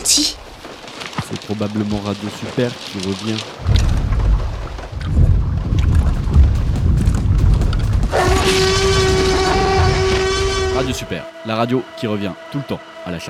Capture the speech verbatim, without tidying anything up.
ralenti. C'est probablement Radio Super qui revient. Radio Super, la radio qui revient tout le temps à l'achat.